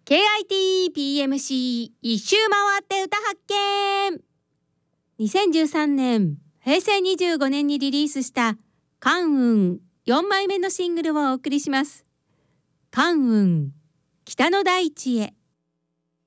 KITPMC 一周回って歌発見。2013年平成25年にリリースした関雲4枚目のシングルをお送りします。関雲北の大地へ。